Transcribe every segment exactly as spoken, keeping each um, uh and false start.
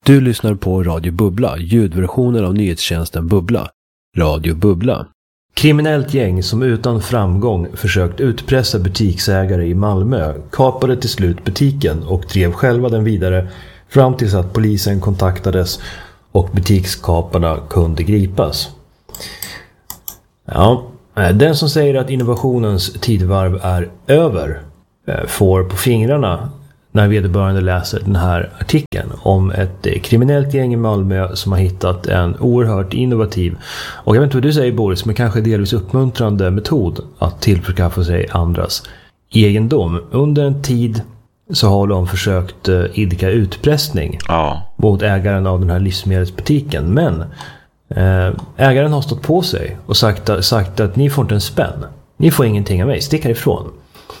Du lyssnar på Radio Bubbla, ljudversionen av nyhetstjänsten Bubbla. Radio Bubbla. Kriminellt gäng som utan framgång försökt utpressa butiksägare i Malmö kapade till slut butiken och drev själva den vidare fram tills att polisen kontaktades och butikskaparna kunde gripas. Ja, den som säger att innovationens tidvarv är över får på fingrarna när vederbörande läser den här artikeln om ett kriminellt gäng i Malmö som har hittat en oerhört innovativ och jag vet inte vad du säger Boris, men kanske delvis uppmuntrande metod att tillförskaffa sig andras egendom. Under en tid så har de försökt idka utpressning ja. mot ägaren av den här livsmedelsbutiken, men eh, ägaren har stått på sig och sagt, sagt att ni får inte en spänn, ni får ingenting av mig, stick härifrån.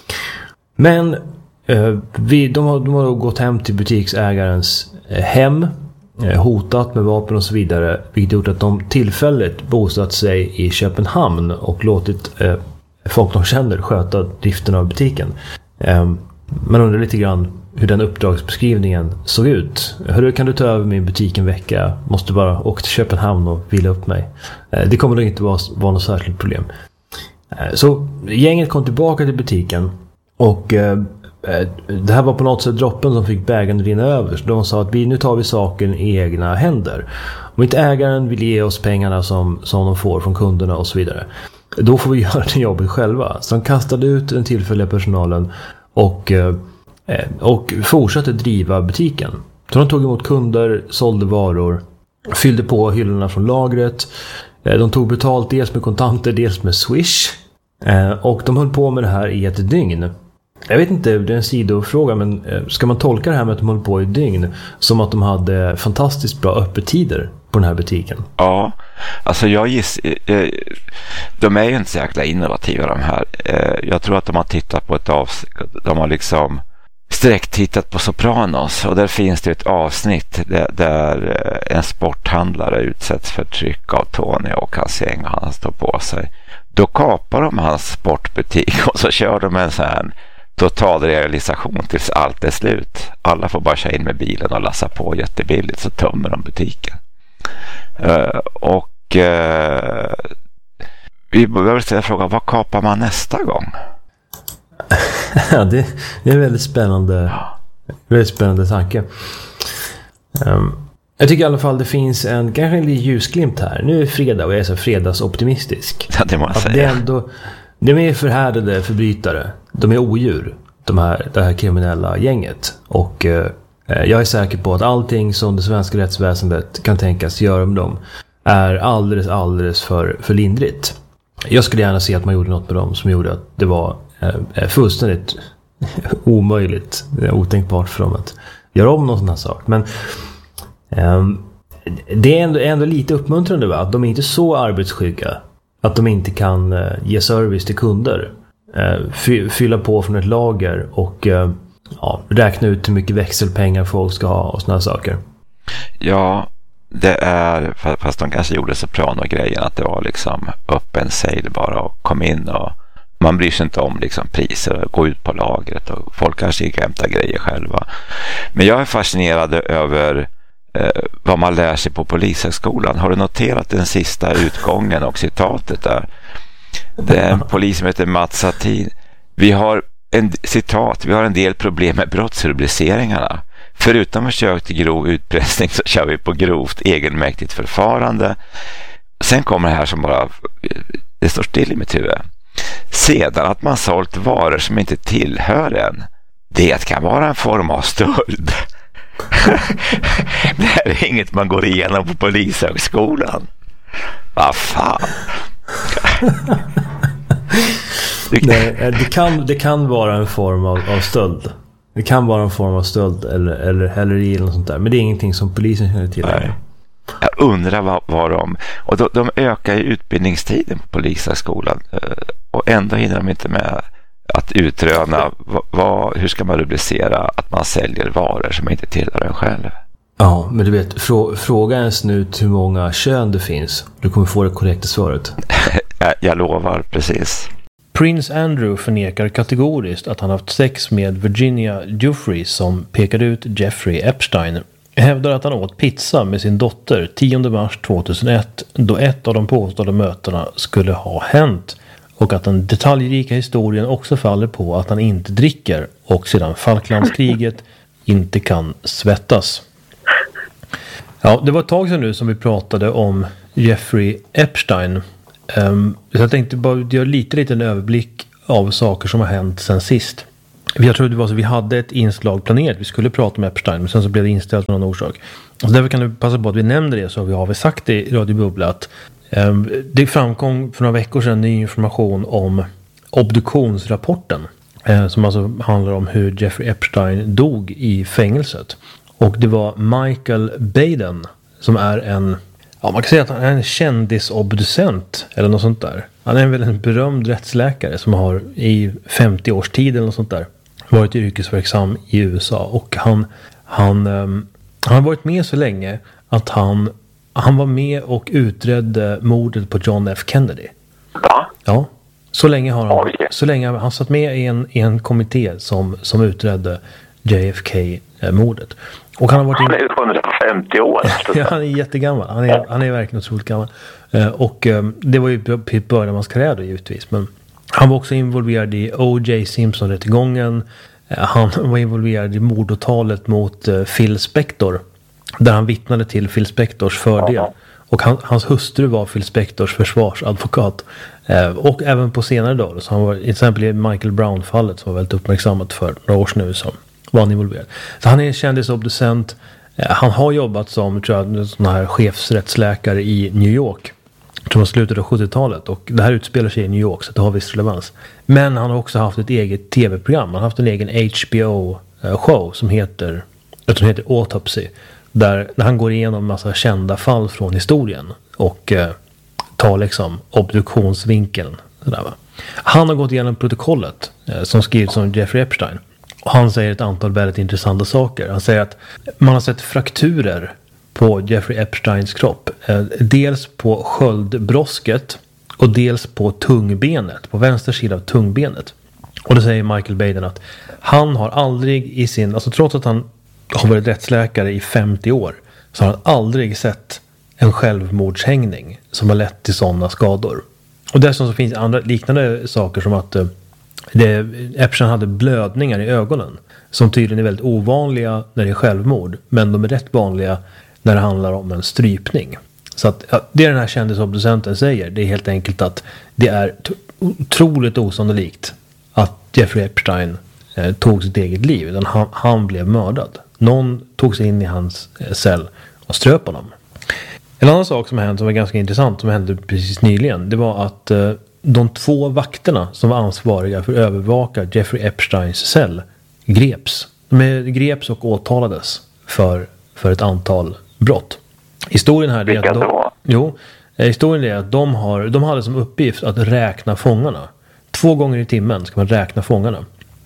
Men Vi, de, har, de har gått hem till butiksägarens hem, hotat med vapen och så vidare, vilket gjort att de tillfälligt bosatt sig i Köpenhamn och låtit eh, folk de känner sköta driften av butiken. Eh, man undrar lite grann hur den uppdragsbeskrivningen såg ut. Hur kan du ta över min butik en vecka? Måste bara åka till Köpenhamn och vila upp mig. Eh, det kommer nog inte vara, vara något särskilt problem. Eh, så gänget kom tillbaka till butiken och eh, det här var på något sätt droppen som fick bägaren rinna över. Så de sa att vi, nu tar vi saken i egna händer. Om inte ägaren vill ge oss pengarna som, som de får från kunderna och så vidare, då får vi göra det jobbet själva. Så de kastade ut den tillfälliga personalen och, och fortsatte driva butiken. Så de tog emot kunder, sålde varor, fyllde på hyllorna från lagret. De tog betalt dels med kontanter, dels med Swish. Och de höll på med det här i ett dygn. Jag vet inte, det är en sidofråga, men ska man tolka det här med att de höll på i dygn som att de hade fantastiskt bra öppettider på den här butiken? Ja, alltså jag giss, de är ju inte så jäkla innovativa de här. Jag tror att de har tittat på ett avsnitt, de har liksom sträcktittat på Sopranos, och där finns det ett avsnitt där, där en sporthandlare utsätts för tryck av Tony och hans gäng och han står på sig. Då kapar de hans sportbutik och så kör de en sån här total realisation tills allt är slut. Alla får bara köra in med bilen och lassa på jättebilligt, så tömmer de butiken. Uh, och uh, vi behöver ställa frågan, vad kapar man nästa gång? Ja, det, det är en väldigt spännande, väldigt spännande tanke. Um, jag tycker i alla fall det finns en kanske en liten ljusglimt här. Nu är det fredag och jag är så fredagsoptimistisk. Ja, det måste jag säga. Det är ändå, de är förhärdade förbrytare. De är odjur, de här, det här kriminella gänget. Och eh, jag är säker på att allting som det svenska rättsväsendet kan tänkas göra med dem är alldeles, alldeles för, för lindrigt. Jag skulle gärna se att man gjorde något med dem som gjorde att det var eh, fullständigt omöjligt, otänkbart för dem att göra om någon sån här sak. Men eh, det är ändå, ändå lite uppmuntrande, va? Att de är inte så arbetsskygga att de inte kan eh, ge service till kunder. Fy, fylla på från ett lager och uh, ja, räkna ut hur mycket växelpengar folk ska ha och såna saker. Ja, det är, fast de kanske gjorde Soprano-grejen att det var liksom öppen sale bara och kom in och man bryr sig inte om liksom priser och gå ut på lagret och folk kanske gick och hämta grejer själva. Men jag är fascinerad över eh, vad man lär sig på Polishögskolan. Har du noterat den sista utgången och citatet där? Det är en polis som heter Mats Satin. Vi har en, citat, vi har en del problem med brottsrubriceringarna. Förutom försök till grov utpressning så kör vi på grovt egenmäktigt förfarande. Sen kommer det här som bara, det står still i mitt huvud. Sedan att man sålt varor som inte tillhör en, det kan vara en form av stöld. Det här är inget man går igenom på Polishögskolan. Vad fan. Nej, det, kan, det kan vara en form av, av stöld. Det kan vara en form av stöld eller, eller häleri eller något sånt där. Men det är ingenting som polisen känner till. Nej. Jag undrar vad, vad de... Och de, de ökar ju utbildningstiden på Polishögskolan. Och ändå hinner de inte med att utröna vad, vad, hur ska man rubricera att man säljer varor som inte tillhör en själv. Ja, men du vet, frå, fråga ens nu hur många kön det finns. Du kommer få det korrekta svaret. jag, jag lovar, precis. Prince Andrew förnekar kategoriskt att han haft sex med Virginia Giuffre som pekade ut Jeffrey Epstein. hävdar att han åt pizza med sin dotter tionde mars tvåtusenett då ett av de påstådda mötena skulle ha hänt och att den detaljrika historien också faller på att han inte dricker och sedan Falklandskriget inte kan svettas. Ja, det var ett tag sedan nu som vi pratade om Jeffrey Epstein. Um, så jag tänkte bara göra lite liten överblick av saker som har hänt sen sist. Jag tror det var så vi hade ett inslag planerat. Vi skulle prata om Epstein, men sen så blev det inställt av någon orsak. Så därför kan du passa på att vi nämner det, så vi har vi sagt det i Radio Bubbla att um, det framkom för några veckor sedan ny information om obduktionsrapporten. Uh, som alltså handlar om hur Jeffrey Epstein dog i fängelset. Och det var Michael Baden som är en, ja man kan säga att han är en kändisobducent eller något sånt där. Han är väl en berömd rättsläkare som har i femtio års tid eller något sånt där varit yrkesverksam i U S A. Och han, han, um, han har varit med så länge att han, han var med och utredde mordet på John F. Kennedy. Va? Ja, så länge har han, så länge han satt med i en, i en kommitté som, som utredde J F K-mordet. Och han har varit in... Han är hundrafemtio år. Ja, han är jättegammal. Han är, han är verkligen otroligt gammal. Uh, och um, det var ju i början av hans karriär då, givetvis. Men han var också involverad i O J Simpson-rättegången. Uh, han var involverad i mordåtalet mot uh, Phil Spector. Där han vittnade till Phil Spectors fördel. Uh-huh. Och han, hans hustru var Phil Spectors försvarsadvokat. Uh, och även på senare dagar. Så han var till exempel i Michael Brown-fallet som var väldigt uppmärksammat för några år sedan nu. Så var han involverad. Så han är en kändisobducent. Han har jobbat som tror jag, sån här chefsrättsläkare i New York. Jag tror han slutade av sjuttiotalet. Och det här utspelar sig i New York så det har viss relevans. Men han har också haft ett eget tv-program. Han har haft en egen H B O-show som heter, jag tror den heter Autopsy. Där, där han går igenom en massa kända fall från historien. Och eh, tar liksom obduktionsvinkeln. Sådär, va? Han har gått igenom protokollet eh, som skrivs som Jeffrey Epstein. Och han säger ett antal väldigt intressanta saker. Han säger att man har sett frakturer på Jeffrey Epsteins kropp. Eh, dels på sköldbrosket och dels på tungbenet. På vänster sida av tungbenet. Och det säger Michael Baden att han har aldrig i sin... Alltså trots att han har varit rättsläkare i femtio år. Så har han aldrig sett en självmordshängning som har lett till sådana skador. Och dessutom så finns andra liknande saker som att... Eh, Det, Epstein hade blödningar i ögonen som tydligen är väldigt ovanliga när det är självmord, men de är rätt vanliga när det handlar om en strypning. Så att, ja, det den här kändisobducenten säger, det är helt enkelt att det är otroligt osannolikt att Jeffrey Epstein eh, tog sitt eget liv, utan han, han blev mördad. Någon tog sig in i hans eh, cell och ströp honom. En annan sak som hände som var ganska intressant, som hände precis nyligen, det var att eh, de två vakterna som var ansvariga för att övervaka Jeffrey Epsteins cell greps. De greps och åtalades för, för ett antal brott. Historien här är att de, jo, historien är att de, har, de hade som uppgift att räkna fångarna. Två gånger i timmen ska man räkna fångarna.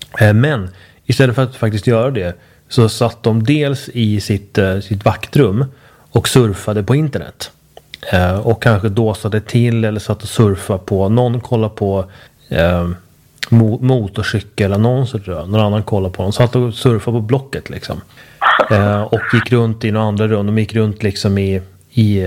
Men istället för att faktiskt göra det så satt de dels i sitt, sitt vaktrum och surfade på internet. Eh, och kanske dåsade till eller satt och surfa på. Någon kollar på eh, mo- motorcykelannonser tror jag. Någon annan kollar på dem. Satt och surfade på Blocket liksom. Eh, och gick runt i några andra rum. De gick runt liksom i, i,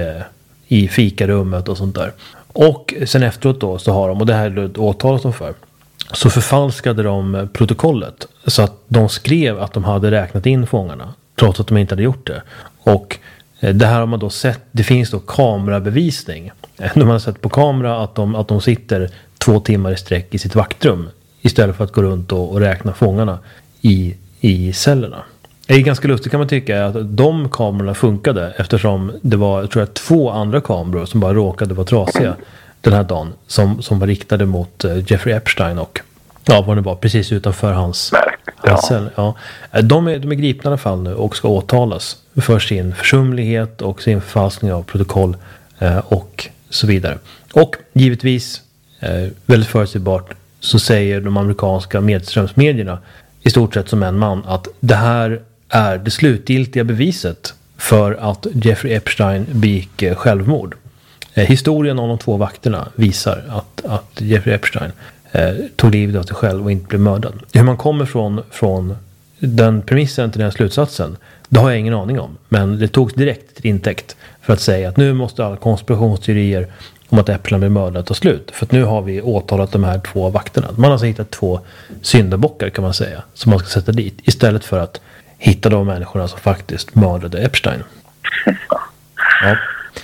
i fikarummet och sånt där. Och sen efteråt då så har de, och det här är åtalet de för, så förfalskade de protokollet. Så att de skrev att de hade räknat in fångarna. Trots att de inte hade gjort det. Och det här har man då sett, det finns då kamerabevisning. De har sett på kamera att de, att de sitter två timmar i sträck i sitt vaktrum istället för att gå runt och, och räkna fångarna i, i cellerna. Det är ganska lustigt kan man tycka att de kamerorna funkade eftersom det var, jag tror jag, två andra kameror som bara råkade vara trasiga den här dagen som, som var riktade mot Jeffrey Epstein och ja, vad det var, precis utanför hans, hans cell. Ja. De, är, de är gripna i alla fall nu och ska åtalas för sin försumlighet och sin förfalskning av protokoll eh, och så vidare. Och givetvis, eh, väldigt förutsägbart, så säger de amerikanska medströmsmedierna i stort sett som en man att det här är det slutgiltiga beviset för att Jeffrey Epstein begick eh, självmord. Eh, historien om de två vakterna visar att, att Jeffrey Epstein eh, tog livet av sig själv och inte blev mördad. Hur man kommer från, från den premissen till den slutsatsen, det har jag ingen aning om. Men det togs direkt till intäkt för att säga att nu måste alla konspirationsteorier om att Epstein blev mördad ta slut. För att nu har vi åtalat de här två vakterna. Man har alltså hittat två syndabockar kan man säga, som man ska sätta dit. Istället för att hitta de människorna som faktiskt mördade Epstein. Ja.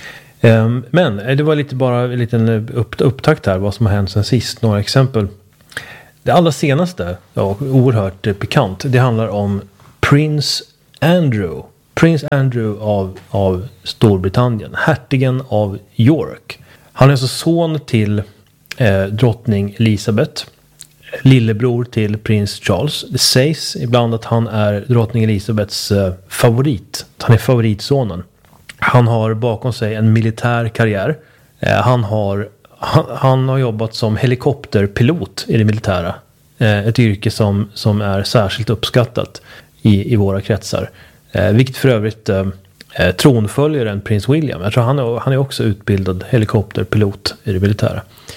Um, men det var lite bara en liten upp, upptakt här vad som har hänt sen sist. Några exempel. Det allra senaste, ja, oerhört pikant, det handlar om Prince Andrew. Prince Andrew av, av Storbritannien. Hertigen av York. Han är alltså son till eh, drottning Elizabeth. Lillebror till prins Charles. Det sägs ibland att han är drottning Elizabeths eh, favorit. Han är favoritsonen. Han har bakom sig en militär karriär. Eh, han, har, han, han har jobbat som helikopterpilot i det militära. Eh, ett yrke som, som är särskilt uppskattat i, i våra kretsar. Eh, vilket för övrigt eh, tronföljaren prins William. Jag tror han är, han är också utbildad helikopterpilot i det militära.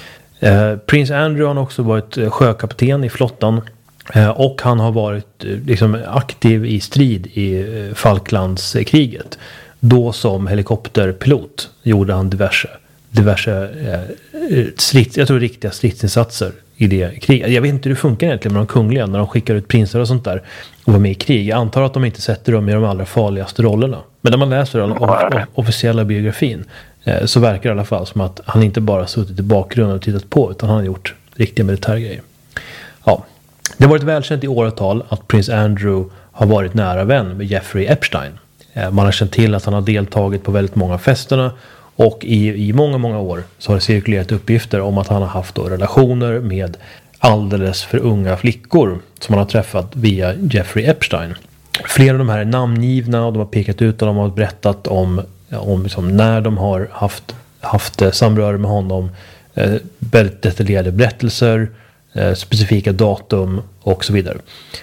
Eh, prins Andrew har också varit sjökapten i flottan. Eh, och han har varit eh, liksom aktiv i strid i eh, Falklandskriget. Då som helikopterpilot gjorde han diverse, diverse eh, strids, jag tror riktiga stridsinsatser i det kriget. Jag vet inte hur det funkar egentligen med de kungliga när de skickar ut prinsar och sånt där och var med i krig. Jag antar att de inte sätter dem i de allra farligaste rollerna. Men när man läser den off- officiella biografin eh, så verkar det i alla fall som att han inte bara suttit i bakgrunden och tittat på, utan han har gjort riktiga militärgrejer. Ja. Det har varit välkänt i åratal att prins Andrew har varit nära vän med Jeffrey Epstein. Man har känt till att han har deltagit på väldigt många festerna och i, i många, många år så har det cirkulerat uppgifter om att han har haft då relationer med alldeles för unga flickor som han har träffat via Jeffrey Epstein. Flera av de här är namngivna och de har pekat ut och de har berättat om, om liksom när de har haft, haft samröre med honom. Eh, väldigt detaljerade berättelser, eh, specifika datum och så vidare.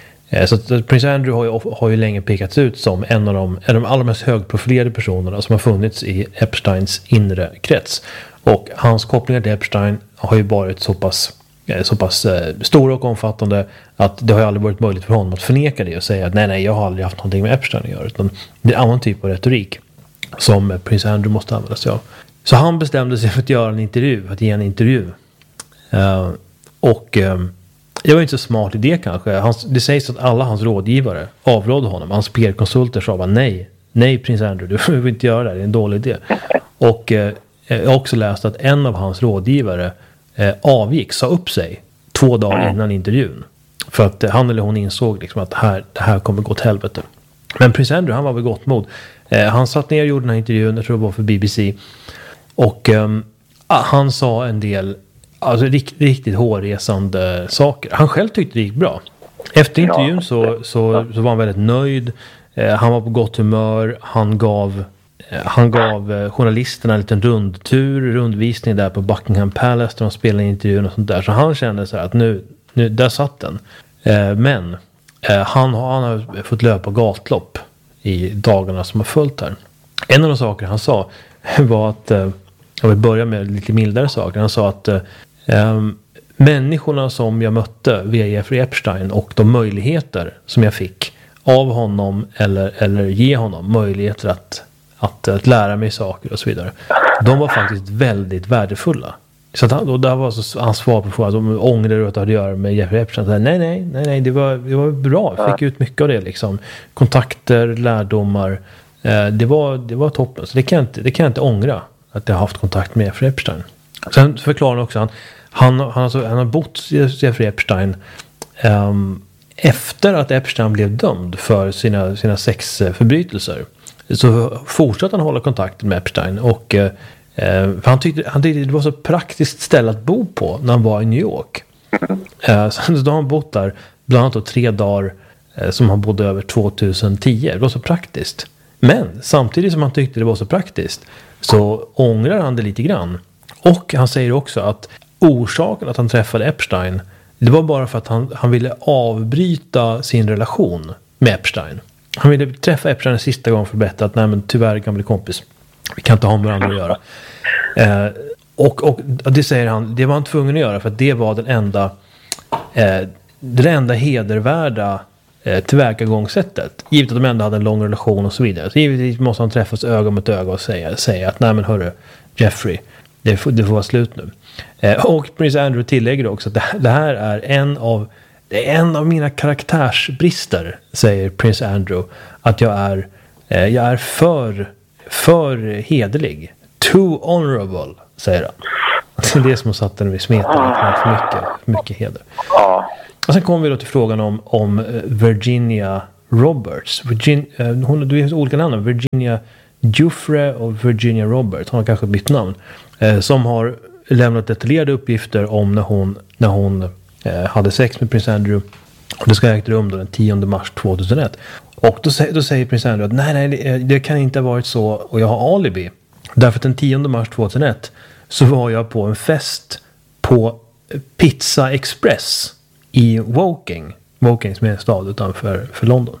Så att prins Andrew har ju, har ju länge pekats ut som en av de, en av de allra mest högprofilerade personerna som har funnits i Epsteins inre krets. Och hans kopplingar till Epstein har ju varit så pass, så pass eh, stora och omfattande att det har ju aldrig varit möjligt för honom att förneka det och säga att nej, nej, jag har aldrig haft någonting med Epstein att göra. Utan det är en annan typ av retorik som prins Andrew måste använda sig av. Så han bestämde sig för att göra en intervju, för att ge en intervju. Uh, och... Um, Det var inte så smart idé kanske. Hans, det sägs att alla hans rådgivare avrådde honom. Hans P R-konsulter sa bara nej. Nej prins Andrew, du vill inte göra det. Det är en dålig idé. Och eh, jag har också läst att en av hans rådgivare eh, avgick, sa upp sig två dagar innan intervjun. För att eh, han eller hon insåg liksom att det här, det här kommer gå åt helvete. Men prins Andrew, han var väl gott mod. Eh, han satt ner och gjorde den här intervjun, jag tror det var för B B C. Och eh, han sa en del... Alltså riktigt, riktigt hårresande saker. Han själv tyckte det gick bra. Efter intervjun så, så, så var han väldigt nöjd. Eh, han var på gott humör. Han gav, eh, han gav eh, journalisterna en liten rundtur, rundvisning där på Buckingham Palace där de spelade intervjun och sånt där. Så han kände så här att nu, nu där satt den. Eh, men eh, han, har, han har fått löpa gatlopp i dagarna som har följt här. En av de saker han sa var att... Eh, jag vill börja med lite mildare saker. Han sa att um, människorna som jag mötte via Jeffrey Epstein och de möjligheter som jag fick av honom eller, eller ge honom möjligheter att, att, att lära mig saker och så vidare. De var faktiskt väldigt värdefulla. Så att han, och där var så hans svar på frågan om ångrar du att det hade att göra med Jeffrey Epstein. Nej, nej, nej, nej det, var, det var bra. Jag fick ut mycket av det liksom. Kontakter, lärdomar. Eh, det, var, det var toppen. Så det kan jag inte, det kan jag inte ångra. Att jag har haft kontakt med Jeffrey Epstein. Sen förklarar han också han, han, han, alltså, han har bott Jeffrey Epstein um, efter att Epstein blev dömd för sina, sina sexförbrytelser. Så fortsatte han hålla kontakten med Epstein. Och uh, för han, tyckte, han tyckte det var så praktiskt ställe att bo på när han var i New York. Uh, så då har han bott där bland annat då tre dagar uh, som han bodde över tjugohundratio. Det var så praktiskt. Men samtidigt som han tyckte det var så praktiskt så ångrar han det lite grann. Och han säger också att orsaken att han träffade Epstein, det var bara för att han, han ville avbryta sin relation med Epstein. Han ville träffa Epstein en sista gång för att berätta att nej men tyvärr gamle kompis, vi kan inte ha med varandra att göra. Eh, och, och det säger han, det var han tvungen att göra för att det var den enda, eh, den enda hedervärda eh, tillvägagångssättet. Givet att de ändå hade en lång relation och så vidare. Så givetvis måste han träffas öga mot öga och säga, säga att nej men hörru, Jeffrey, det får, det får vara slut nu. Eh, och Prince Andrew tillägger också att det, det här är en av det är en av mina karaktärsbrister, säger Prince Andrew, att jag är eh, jag är för för hederlig. Too honorable, säger han. Det är det som har satt den vid smeten, att han har för mycket, mycket heder. Och sen kommer vi då till frågan om, om Virginia Roberts. Virgin, hon, du har olika namn. Virginia Giuffre och Virginia Roberts. Hon har kanske bytt namn. Eh, som har lämnat detaljerade uppgifter om när hon, när hon eh, hade sex med Prince Andrew. Och det ska ha ägt rum då den tionde mars tjugohundraett. Och då, då säger Prince Andrew att nej, nej, det kan inte ha varit så. Och jag har alibi. Därför att den tionde mars tjugohundraett så var jag på en fest på Pizza Express i Woking. Woking som är en stad utanför för London.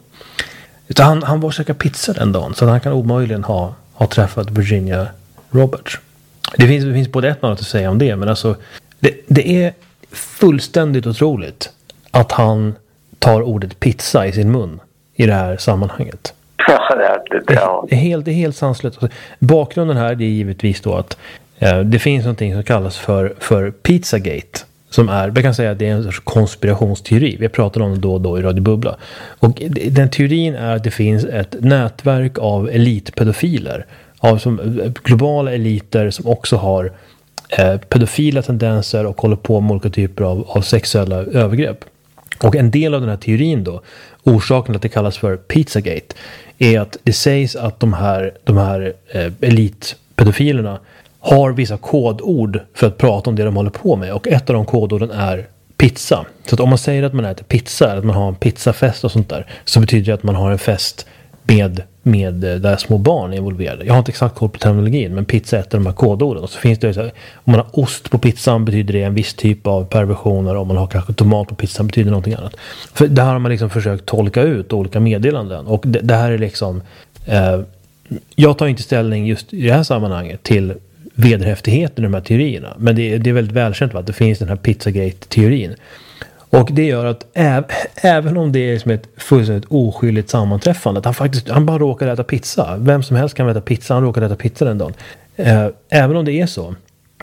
Så han, han var och käka pizza den dagen. Så han kan omöjligen ha, ha träffat Virginia Roberts. Det finns, det finns både ett och annat att säga om det. Men alltså, det, det är fullständigt otroligt att han tar ordet pizza i sin mun i det här sammanhanget. Ja, det, är, det, ja. det, är helt, det är helt sanslöst. Bakgrunden här det är givetvis då att eh, det finns någonting som kallas för, för Pizzagate. Som är, jag kan säga att det är en sorts konspirationsteori. Vi pratar om det då och då i Radio Bubbla. Och den teorin är att det finns ett nätverk av elitpedofiler. Av som, globala eliter som också har eh, pedofila tendenser och håller på med olika typer av, av sexuella övergrepp. Och en del av den här teorin då, orsaken till att det kallas för Pizzagate, är att det sägs att de här, de här eh, elitpedofilerna har vissa kodord för att prata om det de håller på med. Och ett av de kodorden är pizza. Så att om man säger att man äter pizza, eller att man har en pizzafest och sånt där, så betyder det att man har en fest med, med där små barn är involverade. Jag har inte exakt koll på terminologin, men pizza är ett av de här kodorden. Och så finns det så här, om man har ost på pizzan betyder det en viss typ av perversioner. Om man har kanske tomat på pizzan betyder någonting annat. För det här har man liksom försökt tolka ut olika meddelanden. Och det, det här är liksom eh, jag tar inte ställning just i det här sammanhanget till vederhäftigheten i de här teorierna. Men det är, det är väldigt välkänt att det finns den här Pizzagate-teorin. Och det gör att äv, även om det är som ett fullständigt oskyldigt sammanträffande, att han faktiskt han bara råkar äta pizza. Vem som helst kan äta pizza, han råkar äta pizza den dagen. Äh, även om det är så,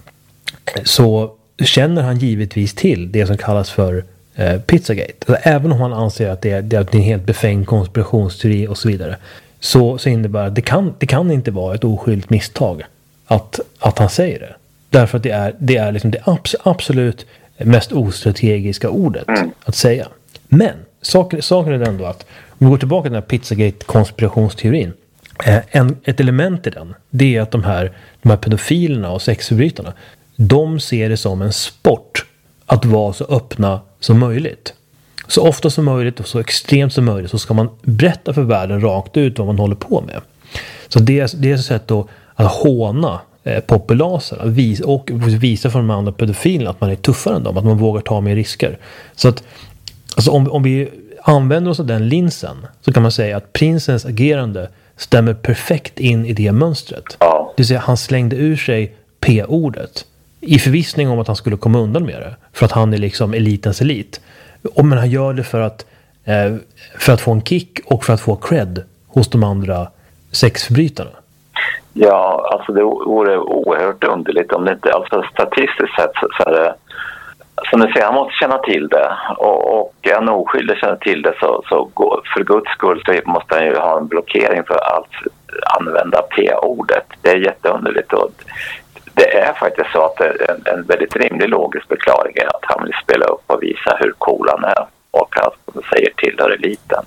så känner han givetvis till det som kallas för äh, Pizzagate. Alltså, även om han anser att det är, det är en helt befängd konspirationsteori och så vidare, så, så innebär det kan, det kan inte vara ett oskyldigt misstag att, att han säger det. Därför att det är, det är liksom det abs- absolut mest ostrategiska ordet mm. att säga. Men saken, saken är den då att om vi går tillbaka till den här Pizzagate-konspirationsteorin, eh, en, ett element i den, det är att de här, de här pedofilerna och sexförbrytarna, de ser det som en sport att vara så öppna som möjligt. Så ofta som möjligt och så extremt som möjligt så ska man berätta för världen rakt ut vad man håller på med. Så det är, det är så sätt då att håna eh, populaser att visa, och visa för de andra pedofilerna att man är tuffare än dem, att man vågar ta mer risker. Så att alltså om, om vi använder oss av den linsen så kan man säga att prinsens agerande stämmer perfekt in i det mönstret. Ja. Det vill säga han slängde ur sig P-ordet i förvissning om att han skulle komma undan med det, för att han är liksom elitens elit. Och men han gör det för att eh, för att få en kick och för att få cred hos de andra sexförbrytarna. Ja, alltså det vore oerhört underligt om det inte, alltså statistiskt sett så, så är det, som du säger, han måste känna till det, och, och en oskyldig känner till det, så, så gå, för guds skull så måste han ju ha en blockering för att använda P-ordet. Det är jätteunderligt, och det är faktiskt så att det är en, en väldigt rimlig logisk förklaring är att han vill spela upp och visa hur cool han är, och han säger tillhör eliten.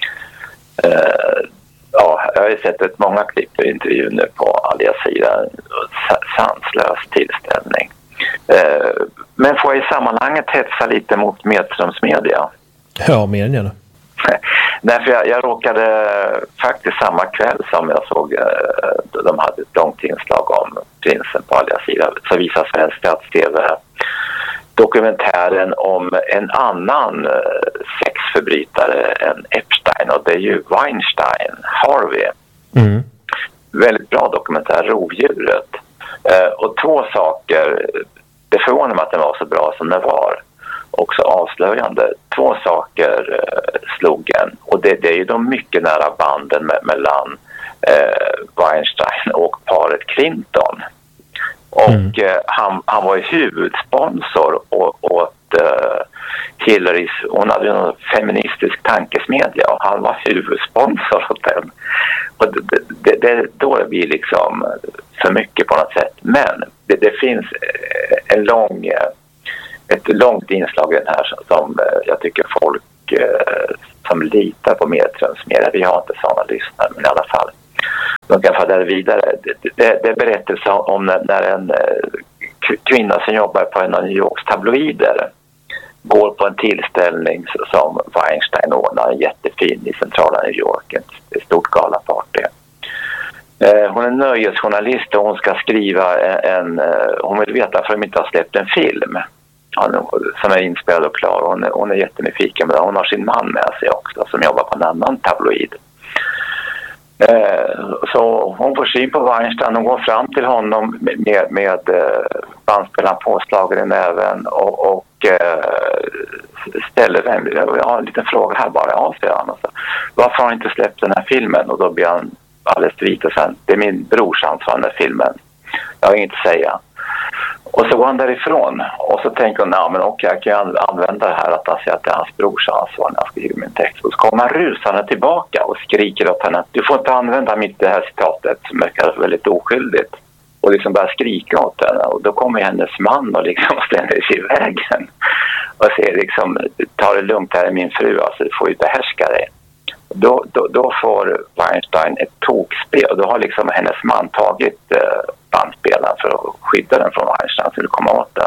Uh, Ja, jag har ju sett ett många klipp och intervjuer nu på Al Jazeera. Sanslös tillställning. Eh, men får jag i sammanhanget hetsa lite mot medströmsmedia? Ja, mer än gärna. Därför jag, jag råkade faktiskt samma kväll som jag såg eh, de hade ett långt inslag om prinsen på Al Jazeera, så visade Svensk Stats-T V dokumentären om en annan sexförbrytare än Epstein, och det är ju Weinstein, Harvey. Mm. Väldigt bra dokumentär, Rovdjuret. Eh, och två saker, det förvånar mig att den var så bra som den var. också avslöjande. Två saker eh, slog en. Och det, det är ju de mycket nära banden me- mellan eh, Weinstein och paret Clinton. Och mm. eh, han, han var ju huvudsponsor åt, åt eh, Hillarys, hon hade ju en feministisk tankesmedja och han var huvudsponsor åt den. Och det, det, det, då det blir liksom för mycket på något sätt. Men det, det finns en lång, ett långt inslag i den här som jag tycker folk som litar på medtrumsmedia, vi har inte sådana lyssnare, men i alla fall. De kan föra det vidare. Det, det, det är berättelse om när, när en kvinna som jobbar på en av New Yorks tabloider går på en tillställning som Weinstein ordnar, jättefin i centrala New York, ett stort galaparty. Hon är nöjesjournalist och hon ska skriva en, hon vill veta för att de inte har släppt en film som är inspelad och klar. Hon är, hon är jättenyfiken, men hon har sin man med sig också som jobbar på en annan tabloid. Så hon får syn på Weinstein och går fram till honom med, med bandspelaren påslagen i näven och, och ställer en, jag har en liten fråga här bara, ja, säger han. Alltså, varför har han inte släppt den här filmen? Och då blir han alldeles vit och sen, det är min brors ansvar den här filmen. Jag har inget att säga. Och så går han därifrån och så tänker hon, ja men okej, jag kan använda det här att han säger att det är hans brors ansvar när jag skriver min text. Och så kommer han rusande tillbaka och skriker åt henne, du får inte använda mitt det här citatet som verkar väldigt oskyldigt. Och liksom börjar skrika åt henne. Och då kommer hennes man och liksom ställer sig i vägen. Och säger liksom, ta det lugnt, här är min fru, alltså du får ju behärska dig. Då, då, då får Weinstein ett tokspel och då har liksom hennes man tagit eh, bandspelaren för att skydda den från Weinstein så att komma åt den.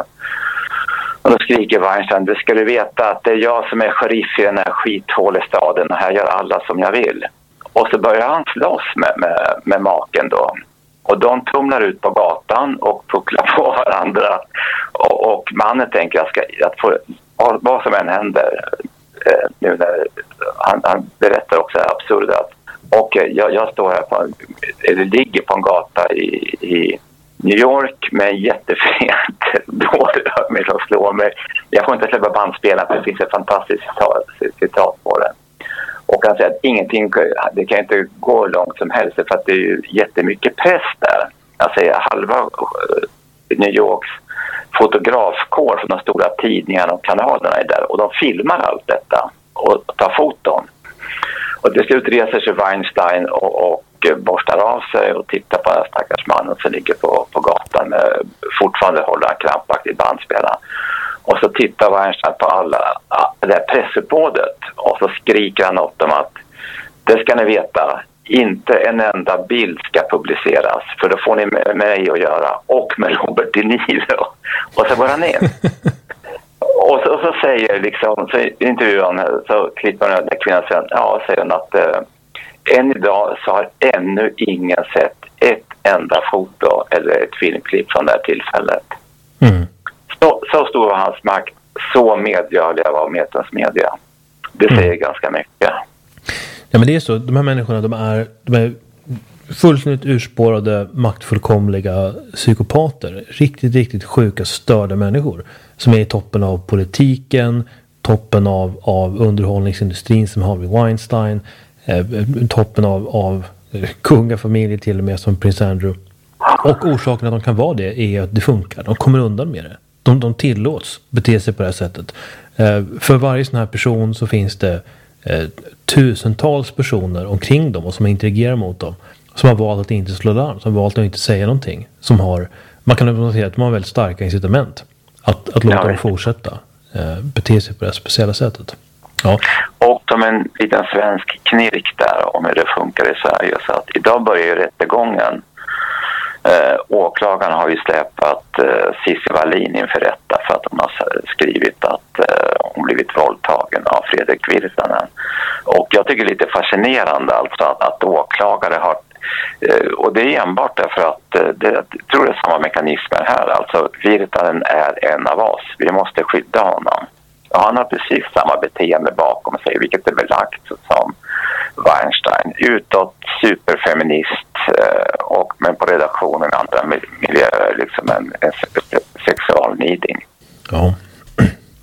Och då skriker Weinstein, du ska du veta att det är jag som är sheriff i den här skithålestaden och här gör alla som jag vill. Och så börjar han slåss med, med, med maken då. Och de tumlar ut på gatan och pucklar på varandra. Och, och mannen tänker att, ska, att få, vad som än händer. Eh, nu när, han, han berättar också det absurda att och jag, jag står här på, eller ligger på en gata i, i New York med en jättefint dårög med som slår mig. Jag får inte släppa bandspelaren för det finns ett fantastiskt citat, citat på det. Och han säger att ingenting, det kan inte gå långt som helst för att det är ju jättemycket press där. Jag säger halva New Yorks fotografkår från de stora tidningarna och kanalerna är där och de filmar allt detta och tar foton. Och till slut reser sig Weinstein och, och borstar av sig och tittar på den stackars mannen som ligger på, på gatan med fortfarande håller han krampaktigt bandspelaren. Och så tittar Weinstein på alla det här pressuppbådet och så skriker han åt dem att det ska ni veta, inte en enda bild ska publiceras för då får ni med mig att göra och med Robert De Niro. Och så går han in. Och så, och så säger liksom, så intervjuan så klipper han den kvinnan sen, ja säger han att eh, än idag så har ännu ingen sett ett enda foto eller ett filmklipp från det här tillfället. Mm. Så, så stor var hans makt, så medgörlig var Metons media. Det säger mm. ganska mycket. Ja men det är så, de här människorna de är, de är fullständigt urspårade, maktfullkomliga psykopater. Riktigt, riktigt sjuka, störda människor. Som är i toppen av politiken, toppen av, av underhållningsindustrin som Harvey Weinstein, eh, toppen av, av kungafamiljer till och med som Prince Andrew. Och orsaken att de kan vara det är att det funkar. De kommer undan med det. De, de tillåts bete sig på det här sättet. Eh, för varje sån här person så finns det eh, tusentals personer omkring dem och som interagerar mot dem. Som har valt att inte slå larm, som har valt att inte säga någonting. Som har, man kan säga att de har väldigt starka incitament att, att låta ja, dem fortsätta eh, bete sig på det här speciella sättet. Ja. Och som en liten svensk knirk där om hur det funkar i Sverige. Så att idag börjar ju rättegången. Eh, åklagarna har ju släpat eh, Cissi Wallin inför rätta för att de har skrivit att eh, hon blivit våldtagen av Fredrik Virtanen. Och jag tycker det är lite fascinerande alltså att, att åklagare har eh, och det är enbart därför att eh, det, jag tror det är samma mekanismer här. Alltså Virtanen är en av oss. Vi måste skydda honom. Och han har precis samma beteende bakom sig, vilket är belagt som Weinstein. Utåt superfeminist eh, och men på redaktionen andra miljöer liksom en, en sexualniding. Ja.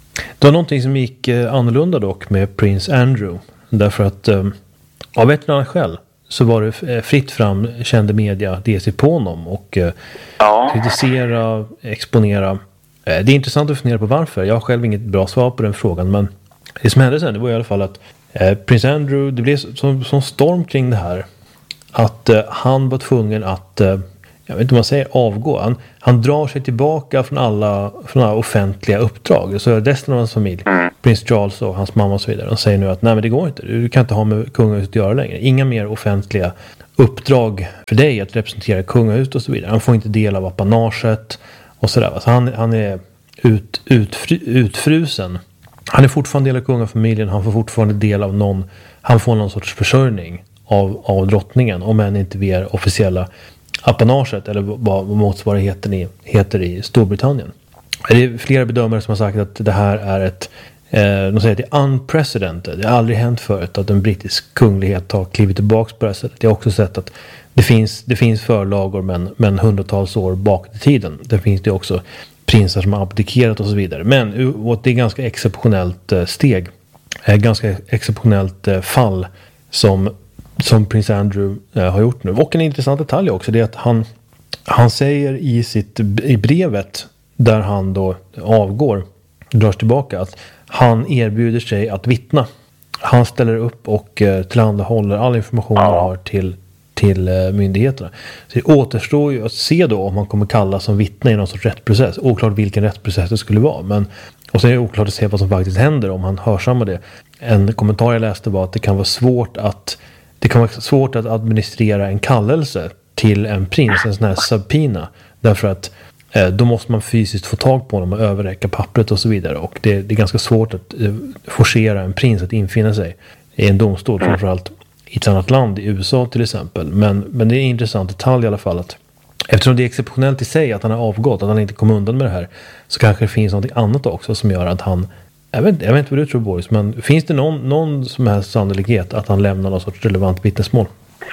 Det var någonting som gick eh, annorlunda dock med Prins Andrew. Därför att eh, av ett eller annat skäl så var det fritt fram, kände media, det sig på honom och eh, ja. kritisera, exponera. Eh, det är intressant att fundera på varför. Jag har själv inget bra svar på den frågan, men det som hände sen, det var i alla fall att eh, Prins Andrew, det blev som, som storm kring det här. Att eh, han var tvungen att, eh, jag vet inte om man säger avgå. Han, han drar sig tillbaka från alla, från alla offentliga uppdrag. Så resten av hans familj, mm. Prins Charles och hans mamma och så vidare. De säger nu att nej, men det går inte. Du kan inte ha med kungahuset att göra längre. Inga mer offentliga uppdrag för dig att representera kungahuset och så vidare. Han får inte del av apanaget och sådär. Så han, han är ut, utfry, utfrusen. Han är fortfarande del av kungafamiljen. Han får fortfarande del av någon, han får någon sorts försörjning av, av drottningen, om än inte via officiella apanaget eller vad motsvarigheten är, heter i Storbritannien. Det är flera bedömare som har sagt att det här är ett eh, de säger att det är unprecedented. Det har aldrig hänt förut att en brittisk kunglighet har klivit tillbaka på det här sättet. Jag har också sett att det finns, det finns förlagor men, men hundratals år bak i tiden. Det finns det också prinsar som har abdikerat och så vidare. Men det är ganska exceptionellt eh, steg. Eh, ganska exceptionellt eh, fall som som prins Andrew eh, har gjort nu. Och en intressant detalj också, det är att han, han säger i sitt i brevet där han då avgår, dras tillbaka, att han erbjuder sig att vittna. Han ställer upp och eh, tillhandahåller all information han har till, till eh, myndigheterna. Så det återstår ju att se då om han kommer kallas som vittne i någon sorts rättsprocess. Oklart vilken rättsprocess det skulle vara. Men, och så är det oklart att se vad som faktiskt händer om han hörsammar det. En kommentar jag läste var att det kan vara svårt att Det kan vara svårt att administrera en kallelse till en prins, en sån här subpoena. Därför att eh, då måste man fysiskt få tag på honom och överräcka pappret och så vidare. Och det, det är ganska svårt att eh, forcera en prins att infinna sig i en domstol, framförallt i ett annat land, i U S A till exempel. Men, men det är en intressant detalj i alla fall att eftersom det är exceptionellt i sig att han har avgått, att han inte kom undan med det här, så kanske det finns något annat också som gör att han Jag vet, jag vet inte vad du tror, Boris, men finns det någon, någon som helst sannolikhet att han lämnar någon sorts relevant vittnesmål?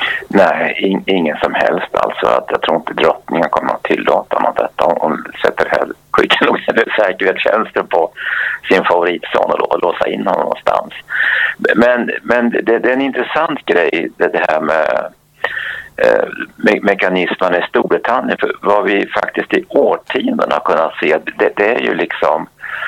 Nej, in, ingen som helst. Alltså att jag tror inte drottningen kommer att tillåta honom detta. Hon sätter här, skickar nog säkerhetstjänster på sin favoritson och, och låsa in honom någonstans. Men, men det, det är en intressant grej, det, det här med eh, me- mekanismen i Storbritannien. För vad vi faktiskt i årtionden har kunnat se, det, det är ju liksom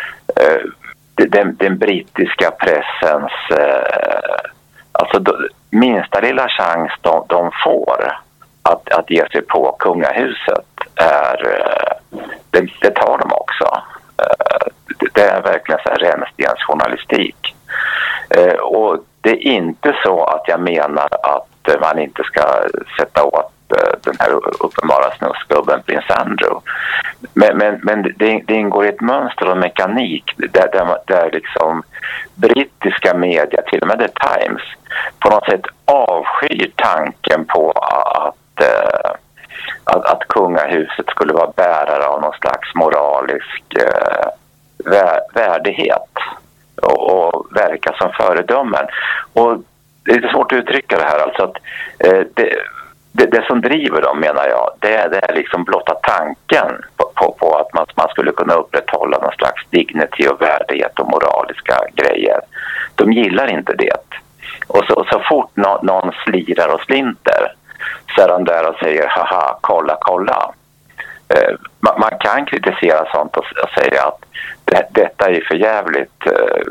eh, Den, den brittiska pressens eh, alltså då, minsta lilla chans de, de får att, att ge sig på kungahuset är eh, det, det tar de också. Eh, det, det är verkligen så här rännstensjournalistik. Eh, och det är inte så att jag menar att man inte ska sätta åt den här uppenbara snuskgubben prins Andrew. Men, men, men det, det ingår i ett mönster och mekanik där, där, där liksom brittiska media, till och med The Times, på något sätt avskyr tanken på att, eh, att, att kungahuset skulle vara bärare av någon slags moralisk eh, vär, värdighet och, och verka som föredömen. Och det är lite svårt att uttrycka det här, alltså att eh, det Det, det som driver dem, menar jag, det är, det är liksom blotta tanken på, på, på att man, man skulle kunna upprätthålla någon slags dignity och värdighet och moraliska grejer. De gillar inte det. Och så, så fort no, någon slirar och slinter så är de där och säger haha, kolla, kolla. Eh, man, man kan kritisera sånt och, och säga att det, detta är för jävligt eh,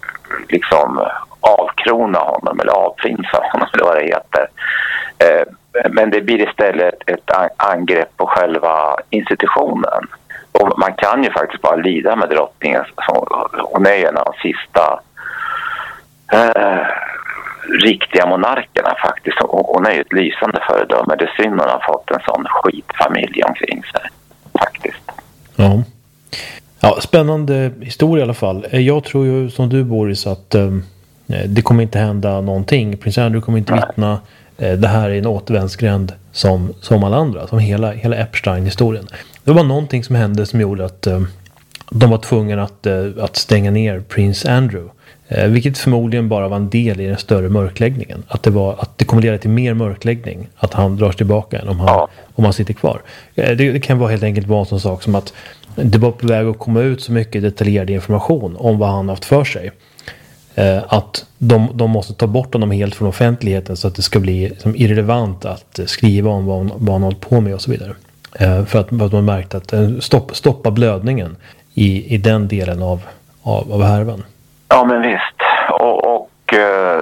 liksom avkrona honom eller avprinsa honom eller vad det heter. Eh, Men det blir istället ett angrepp på själva institutionen. Och man kan ju faktiskt bara lida med drottningen. Hon är en av de sista eh, riktiga monarkerna faktiskt. Hon är ju ett lysande föredöme. Det är synd att ha fått en sån skitfamilj omkring sig. Faktiskt. Ja. Ja, spännande historia i alla fall. Jag tror ju som du, Boris, att eh, det kommer inte hända någonting. Prins Andrew kommer inte Nej. vittna. Det här är en återvändsgränd som, som alla andra, som hela, hela Epstein-historien. Det var någonting som hände som gjorde att uh, de var tvungna att, uh, att stänga ner prins Andrew. Uh, vilket förmodligen bara var en del i den större mörkläggningen. Att det, var, att det kommer leda till mer mörkläggning att han drar tillbaka än om han, ja. om han sitter kvar. Uh, det, det kan vara helt enkelt vara en sån sak som att det var på väg att komma ut så mycket detaljerad information om vad han haft för sig. Eh, att de, de måste ta bort honom helt från offentligheten så att det ska bli liksom, irrelevant att skriva om vad, vad han hållit på med och så vidare. Eh, för, att, för att man märkt att eh, stopp, stoppa blödningen i, i den delen av, av, av härvan. Ja, men visst. Och, och eh,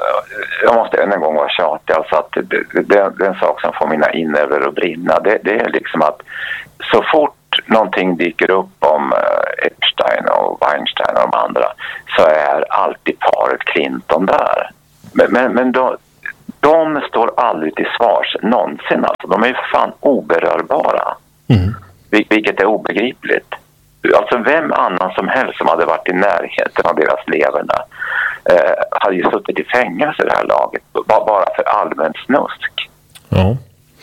jag måste än en gång vara tjatig. Alltså att det, det, det är en sak som får mina inöver att brinna. Det, det är liksom att så fort någonting dyker upp om uh, Epstein och Weinstein och de andra så är alltid paret Clinton där. Men, men, men de, de står aldrig till svars någonsin. Alltså. De är ju fan oberörbara. Mm. Vil- vilket är obegripligt. Alltså vem annan som helst som hade varit i närheten av deras leverne eh, hade ju suttit i fängelse i det här laget. Bara för allmän snusk. Ja.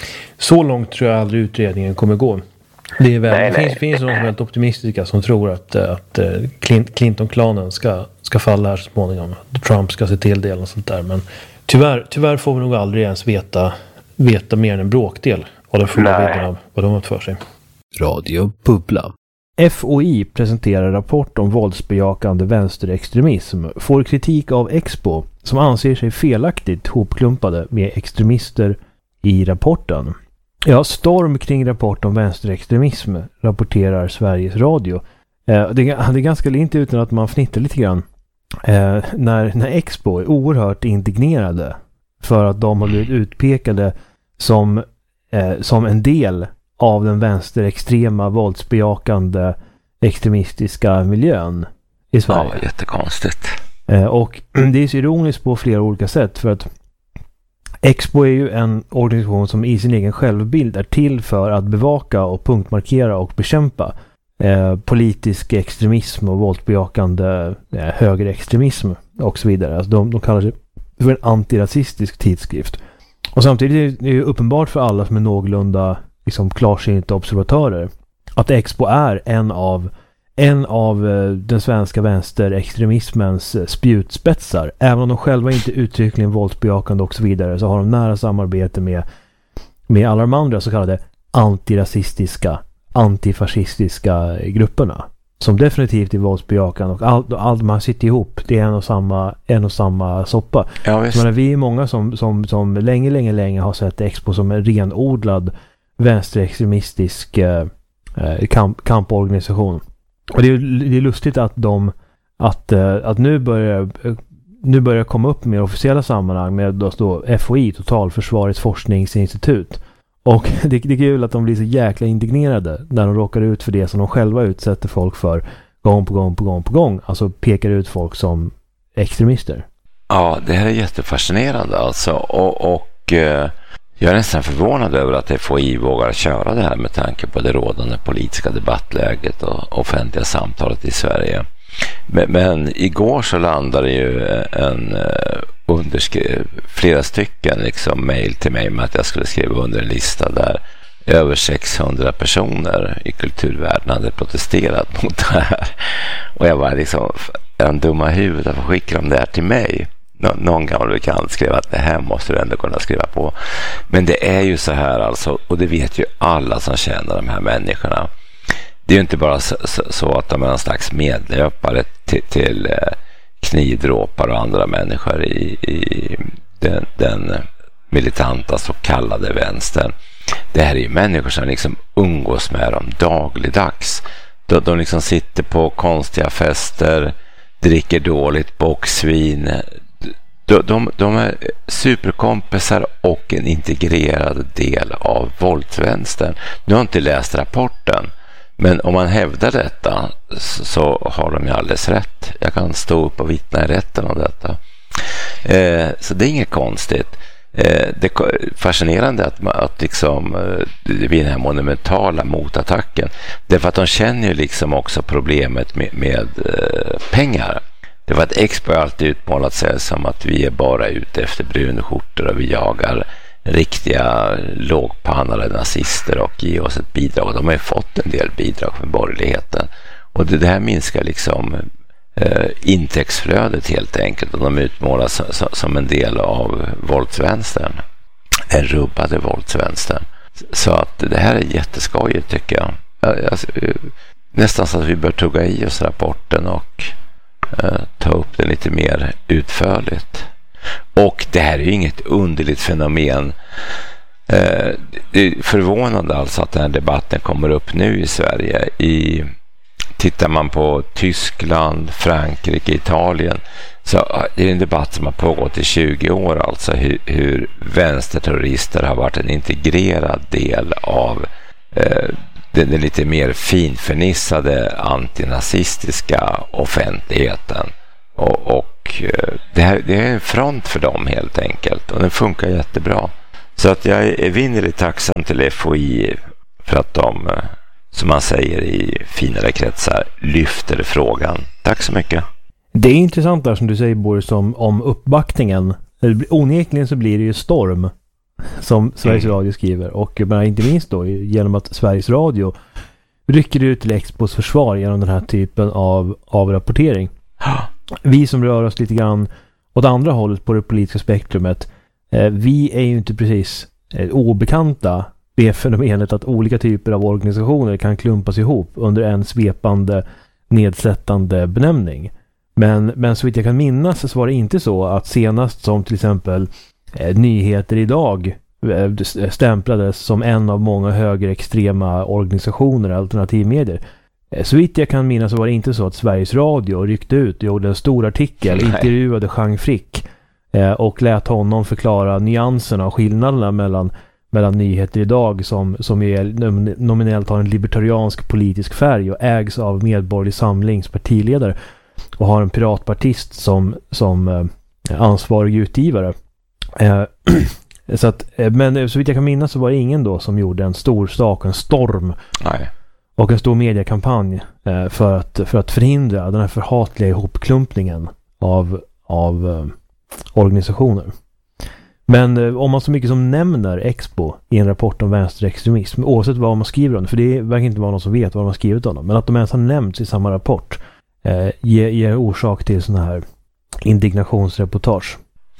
Så långt tror jag aldrig utredningen kommer gå. Det, är väl, nej, det finns, finns någon som är optimistiska som tror att, att Clinton-klanen ska, ska falla här så småningom. Trump ska se till det och sånt där. Men tyvärr, tyvärr får vi nog aldrig ens veta, veta mer än en bråkdel av den fulla bilden av vad de har för sig. Radio Bubbla. F O I presenterar rapport om våldsbejakande vänsterextremism, får kritik av Expo som anser sig felaktigt hopklumpade med extremister i rapporten. Ja, storm kring rapport om vänsterextremism, rapporterar Sveriges Radio. Eh, det, det är ganska lint utan att man fnittrar lite grann. Eh, när, när Expo är oerhört indignerade för att de har blivit utpekade som, eh, som en del av den vänsterextrema, våldsbejakande, extremistiska miljön i Sverige. Ja, jättekonstigt. Eh, och det är så ironiskt på flera olika sätt för att Expo är ju en organisation som i sin egen självbild är till för att bevaka och punktmarkera och bekämpa eh, politisk extremism och våldsbejakande eh, högerextremism och så vidare. Alltså de, de kallar sig för en antirasistisk tidskrift. Och samtidigt är det ju uppenbart för alla som är någorlunda liksom, klarsynta observatörer att Expo är en av en av eh, den svenska vänsterextremismens eh, spjutspetsar. Även om de själva inte uttryckligen våldsbejakande och så vidare så har de nära samarbete med, med alla de andra så kallade antirasistiska, antifascistiska grupperna. Som definitivt är våldsbejakande och allt all man sitter ihop, det är en och samma, en och samma soppa. Ja, visst. Men vi är många som, som, som länge, länge, länge har sett Expo som en renodlad vänsterextremistisk eh, kamp, kamporganisation. Och det är, det är lustigt att de att, att nu börjar nu börjar komma upp med officiella sammanhang med då, då F O I, Totalförsvarets forskningsinstitut. Och det, det är kul att de blir så jäkla indignerade när de råkar ut för det som de själva utsätter folk för gång på gång på gång på gång. Alltså pekar ut folk som extremister. Ja, det här är jättefascinerande alltså. Och, och eh, jag är nästan förvånad över att F O I vågar köra det här med tanke på det rådande politiska debattläget och offentliga samtalet i Sverige. Men, men igår så landade ju en uh, underskrev flera stycken liksom mejl till mig med att jag skulle skriva under en lista där över sexhundra personer i kulturvärlden hade protesterat mot det här. Och jag var liksom, är de dumma huvudet, varför skickar de det här till mig? Nå- någon gammal bekant skrev att det här måste du ändå kunna skriva på. Men det är ju så här alltså, och det vet ju alla som känner de här människorna. Det är ju inte bara så, så, så att de är en slags medlöpare till, till eh, knivdråpar och andra människor i, i den, den militanta så kallade vänstern. Det här är ju människor som liksom umgås med dem dagligdags. De, de liksom sitter på konstiga fester, dricker dåligt boxvin. De, de, de är superkompisar och en integrerad del av våldsvänstern. Nu har jag inte läst rapporten, men om man hävdar detta så, så har de ju alldeles rätt. Jag kan stå upp och vittna i rätten om detta. Eh, så det är inget konstigt. Eh, det är fascinerande att, att liksom, eh, vid den här monumentala motattacken. Därför att de känner ju liksom också problemet med, med eh, pengar. Det var att Expo alltid utmålat sig som att vi är bara ute efter brunskjortor och vi jagar riktiga lågpannade nazister och ger oss ett bidrag. De har ju fått en del bidrag från borgerligheten. Och det, det här minskar liksom eh, intäktsflödet helt enkelt. Och de utmålas som, som en del av våldsvänstern. Den rubbade våldsvänstern. Så att det här är jätteskojigt tycker jag. Alltså, nästan så att vi bör tugga i oss rapporten och eh, ta upp den lite mer utförligt. Och det här är ju inget underligt fenomen. Eh, det är förvånande alltså att den här debatten kommer upp nu i Sverige. I, tittar man på Tyskland, Frankrike, Italien, så är det en debatt som har pågått i tjugo år, alltså hur, hur vänsterterrorister har varit en integrerad del av eh, den, den lite mer finförnissade antinazistiska offentligheten. Och, och det, här, det är en front för dem helt enkelt, och den funkar jättebra. Så att jag är vinnerligt tacksam till F O I för att de, som man säger i finare kretsar, lyfter frågan. Tack så mycket. Det är intressant där som du säger, Boris, om, om uppbackningen. Onekligen så blir det ju storm som Sveriges mm. Radio skriver, och men inte minst då genom att Sveriges Radio rycker ut till Expos försvar genom den här typen av, av rapportering. Vi som rör oss lite grann åt andra hållet på det politiska spektrumet, eh, vi är ju inte precis eh, obekanta med fenomenet att olika typer av organisationer kan klumpas ihop under en svepande, nedsättande benämning. Men, men så vitt jag kan minnas så var det inte så att senast som till exempel eh, Nyheter idag eh, stämplades som en av många högerextrema organisationer, alternativmedier. Så vitt jag kan minnas så var det inte så att Sveriges Radio ryckte ut och gjorde en stor artikel, Nej. intervjuade Jean Frick eh, och lät honom förklara nyanserna och skillnaderna mellan, mellan Nyheter idag som, som är nominellt har en libertariansk politisk färg och ägs av Medborgerlig Samlings partiledare och har en piratpartist som, som eh, ansvarig utgivare. Eh, så att, eh, men så vitt jag kan minnas så var det ingen då som gjorde en stor sak, en storm. Nej. Och en stor mediekampanj eh, för, att, för att förhindra den här förhatliga ihopklumpningen av, av eh, organisationer. Men eh, om man så mycket som nämner Expo i en rapport om vänsterextremism, oavsett vad man skriver om det, för det verkar inte vara någon som vet vad man skrivit om dem, men att de ens har nämnts i samma rapport eh, ger, ger orsak till sådana här indignationsreportage.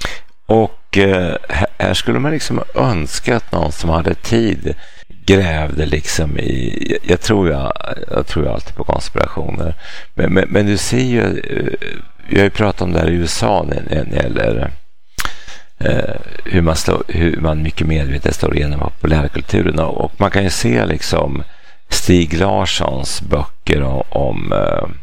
Och eh, här skulle man liksom önska att någon som hade tid grävde liksom i, jag tror jag, jag tror jag alltid på konspirationer, men, men, men du ser ju, jag har ju pratat om det här i U S A när, när det gäller eh, hur, man slår, hur man mycket medvetet slår igenom populärkulturen, och, och man kan ju se liksom Stig Larssons böcker om, om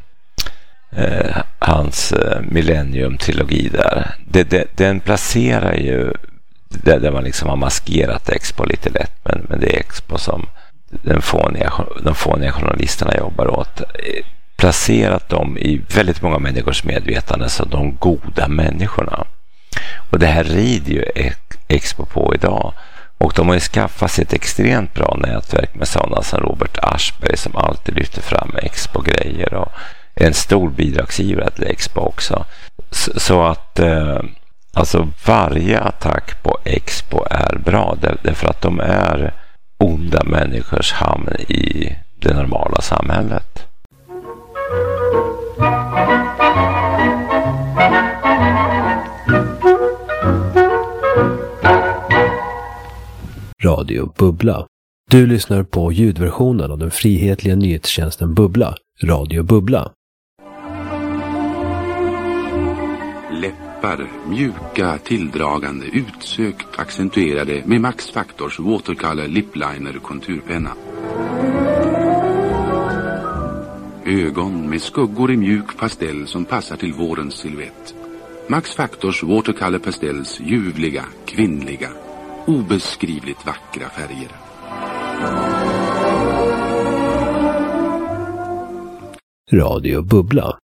eh, hans eh, Millennium-trilogi där. Det, det, den placerar ju Där, där man liksom har maskerat Expo lite lätt, men, men det är Expo som den fåniga, de fåniga journalisterna jobbar åt. Placerat dem i väldigt många människors medvetande som de goda människorna. Och det här rider ju Expo på idag. Och de har ju skaffat sig ett extremt bra nätverk med sådana som Robert Aschberg som alltid lyfter fram Expo-grejer och är en stor bidragsgivare till Expo också. Så, så att eh, alltså varje attack på Expo är bra därför att de är onda människors hamn i det normala samhället. Radio Bubbla. Du lyssnar på ljudversionen av den frihetliga nyhetstjänsten Bubbla. Radio Bubbla. Läppar, mjuka, tilldragande, utsökt, accentuerade med Max Factors Watercolor Lipliner konturpenna. Ögon med skuggor i mjuk pastell som passar till vårens silhuett. Max Factors Watercolor Pastels ljuvliga, kvinnliga, obeskrivligt vackra färger. Radio Bubbla.